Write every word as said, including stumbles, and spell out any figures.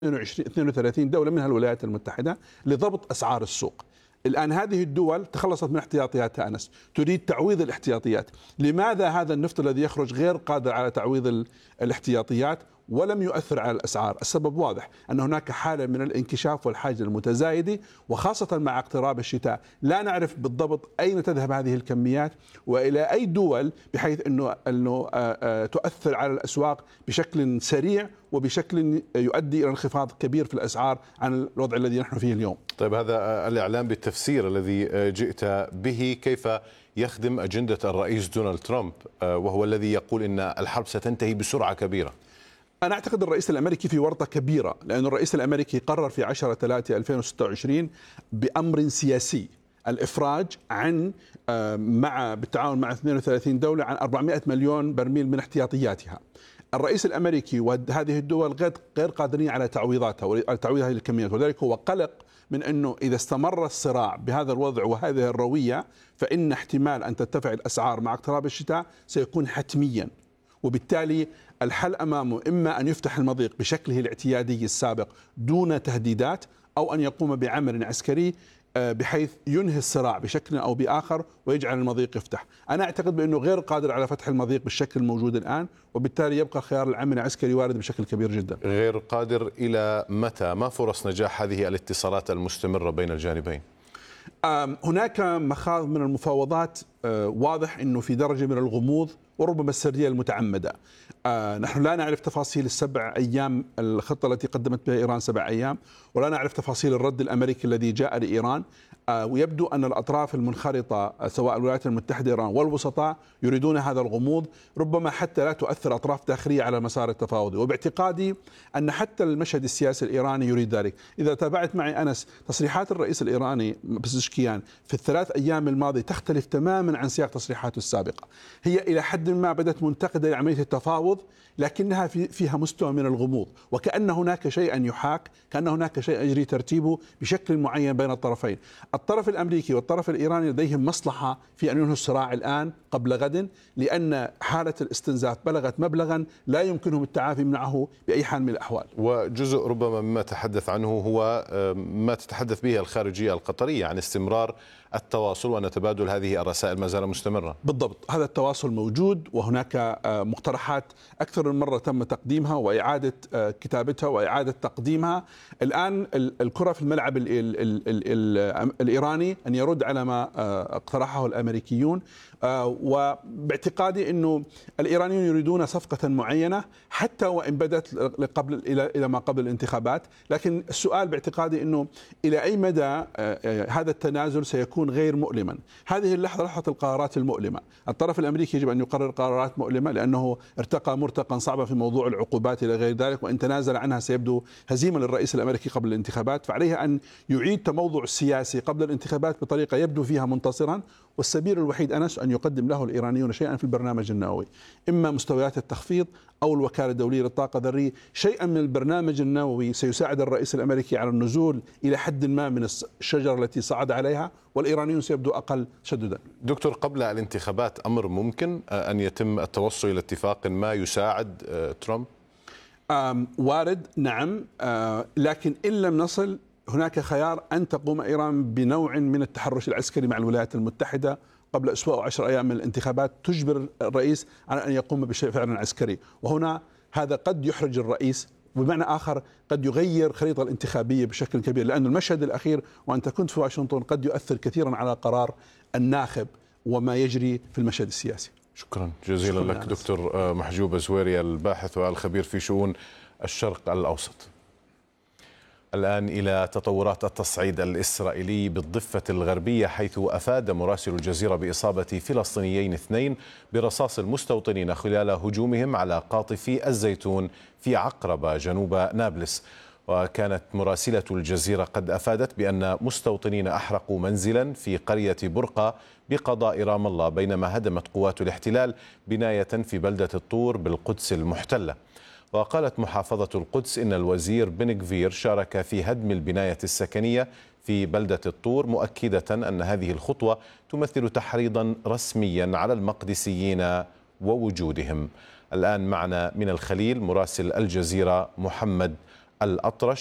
اثنين وثلاثين دولة منها الولايات المتحدة لضبط أسعار السوق. الآن هذه الدول تخلصت من احتياطياتها أنس، تريد تعويض الاحتياطيات. لماذا هذا النفط الذي يخرج غير قادر على تعويض الاحتياطيات ولم يؤثر على الأسعار؟ السبب واضح، أن هناك حالة من الانكشاف والحاجة المتزايدة، وخاصة مع اقتراب الشتاء لا نعرف بالضبط أين تذهب هذه الكميات وإلى أي دول، بحيث أنه, أنه تؤثر على الأسواق بشكل سريع وبشكل يؤدي إلى انخفاض كبير في الأسعار عن الوضع الذي نحن فيه اليوم. طيب، هذا الإعلام بالتفسير الذي جئت به كيف يخدم أجندة الرئيس دونالد ترامب، وهو الذي يقول إن الحرب ستنتهي بسرعة كبيرة؟ أنا أعتقد الرئيس الأمريكي في ورطة كبيرة، لأن الرئيس الأمريكي قرر في عشرة ثلاثة ألفين وستة وعشرين بأمر سياسي الإفراج عن مع بالتعاون مع اثنين وثلاثين دولة عن أربعمائة مليون برميل من احتياطياتها. الرئيس الأمريكي وهذه الدول غير قادرين على تعويضاتها وعلى تعويض هذه الكميات، وذلك هو قلق من أنه إذا استمر الصراع بهذا الوضع وهذه الروية فإن احتمال أن ترتفع الأسعار مع اقتراب الشتاء سيكون حتميا، وبالتالي الحل أمامه إما أن يفتح المضيق بشكله الاعتيادي السابق دون تهديدات، أو أن يقوم بعمل عسكري بحيث ينهي الصراع بشكل أو بآخر ويجعل المضيق يفتح. أنا أعتقد بأنه غير قادر على فتح المضيق بالشكل الموجود الآن، وبالتالي يبقى خيار العمل العسكري وارد بشكل كبير جدا. غير قادر إلى متى؟ ما فرص نجاح هذه الاتصالات المستمرة بين الجانبين؟ هناك مخاض من المفاوضات، واضح أنه في درجة من الغموض وربما السردية المتعمدة. نحن لا نعرف تفاصيل السبع أيام الخطة التي قدمت بها إيران، سبع أيام، ولا نعرف تفاصيل الرد الأمريكي الذي جاء لإيران. ويبدو أن الأطراف المنخرطة سواء الولايات المتحدة إيران والوسطاء يريدون هذا الغموض، ربما حتى لا تؤثر أطراف داخلية على مسار التفاوضي. وباعتقادي أن حتى المشهد السياسي الإيراني يريد ذلك. إذا تابعت معي أنس تصريحات الرئيس الإيراني بزشكيان في الثلاث أيام الماضية تختلف تماما عن سياق تصريحاته السابقة. هي إلى حد ما بدأت منتقدة لعملية التفاوض، لكنها في فيها مستوى من الغموض، وكأن هناك شيئا يحاك، كأن هناك شيء يجري ترتيبه بشكل معين بين الطرفين. الطرف الأمريكي والطرف الإيراني لديهم مصلحة في أن ينهوا الصراع الآن قبل غد، لأن حالة الاستنزاف بلغت مبلغا لا يمكنهم التعافي منه بأي حال من الأحوال. وجزء ربما مما تحدث عنه هو ما تتحدث به الخارجية القطرية عن استمرار التواصل وأن تبادل هذه الرسائل ما زال مستمرا. بالضبط، هذا التواصل موجود، وهناك مقترحات أكثر من مرة تم تقديمها وإعادة كتابتها وإعادة تقديمها. الآن الكرة في الملعب ال ال ال ال الإيراني أن يرد على ما اقترحه الأمريكيون، وباعتقادي أنه الإيرانيون يريدون صفقة معينة حتى وإن بدت قبل إلى إلى ما قبل الانتخابات. لكن السؤال باعتقادي أنه إلى أي مدى هذا التنازل سيكون غير مؤلما. هذه اللحظة لحظة القرارات المؤلمة. الطرف الأمريكي يجب أن يقرر قرارات مؤلمة، لأنه ارتقى مرتقا صعبا في موضوع العقوبات إلى غير ذلك، وإن تنازل عنها سيبدو هزيمة للرئيس الأمريكي قبل الانتخابات. فعليه أن يعيد تموضع السياسي قبل الانتخابات بطريقة يبدو فيها منتصرا، والسبيل الوحيد أنس أن يقدم له الإيرانيون شيئا في البرنامج النووي، إما مستويات التخفيض أو الوكالة الدولية للطاقة الذرية. شيئا من البرنامج النووي سيساعد الرئيس الأمريكي على النزول إلى حد ما من الشجرة التي صعد عليها، والإيرانيون سيبدو أقل تشددا. دكتور، قبل الانتخابات أمر ممكن أن يتم التوصل إلى اتفاق ما يساعد ترامب؟ وارد، نعم، لكن إن لم نصل هناك خيار أن تقوم إيران بنوع من التحرش العسكري مع الولايات المتحدة قبل أسبوع أو عشر أيام من الانتخابات، تجبر الرئيس على أن يقوم بشيء فعلا عسكري. وهنا هذا قد يحرج الرئيس، وبمعنى آخر قد يغير الخريطة الانتخابية بشكل كبير، لأن المشهد الأخير وأنت كنت في واشنطن قد يؤثر كثيرا على قرار الناخب وما يجري في المشهد السياسي. شكرا جزيلا شكرا لك دكتور محجوب زويري، الباحث والخبير في شؤون الشرق الأوسط. الآن إلى تطورات التصعيد الإسرائيلي بالضفة الغربية، حيث أفاد مراسل الجزيرة بإصابة فلسطينيين اثنين برصاص المستوطنين خلال هجومهم على قاطفي الزيتون في عقربة جنوب نابلس. وكانت مراسلة الجزيرة قد أفادت بأن مستوطنين أحرقوا منزلا في قرية برقة بقضاء رام الله، بينما هدمت قوات الاحتلال بناية في بلدة الطور بالقدس المحتلة. وقالت محافظة القدس إن الوزير بن غفير شارك في هدم البناية السكنية في بلدة الطور، مؤكدة أن هذه الخطوة تمثل تحريضا رسميا على المقدسيين ووجودهم. الآن معنا من الخليل مراسل الجزيرة محمد الأطرش